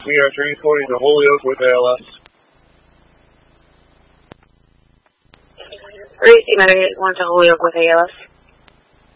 We are transporting to Holyoke with ALS. Racing 98, 1 to Holyoke with ALS.